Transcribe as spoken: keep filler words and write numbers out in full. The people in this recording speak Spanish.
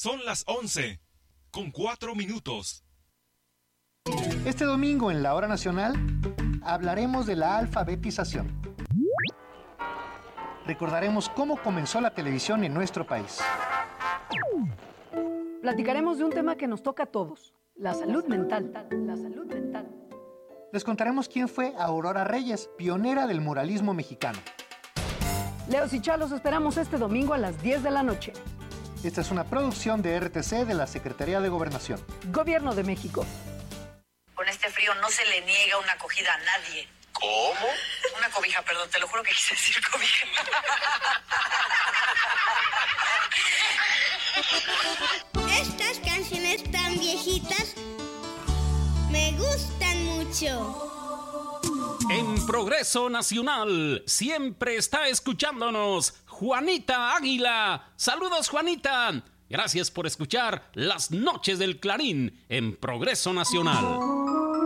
Son las once, con cuatro minutos. Este domingo en la Hora Nacional hablaremos de la alfabetización. Recordaremos cómo comenzó la televisión en nuestro país. Platicaremos de un tema que nos toca a todos, la salud mental. La salud mental. Les contaremos quién fue Aurora Reyes, pionera del muralismo mexicano. Leos y Chalos esperamos este domingo a las diez de la noche. Esta es una producción de R T C de la Secretaría de Gobernación. Gobierno de México. Con este frío no se le niega una acogida a nadie. ¿Cómo? Una cobija, perdón, te lo juro que quise decir cobija. Estas canciones tan viejitas me gustan mucho. En Progreso Nacional siempre está escuchándonos Juanita Águila. Saludos, Juanita. Gracias por escuchar Las Noches del Clarín en Progreso Nacional.